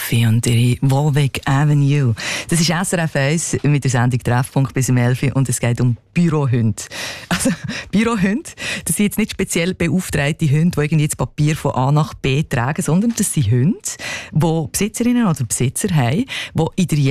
Elfi und ihre Warwick Avenue. Das ist SRF 1 mit der Sendung Treffpunkt bis um 11 und es geht um Bürohunde. Also Bürohunde, das sind jetzt nicht speziell beauftragte Hunde, die irgendwie das Papier von A nach B tragen, sondern das sind Hunde, die Besitzerinnen oder Besitzer haben, die in der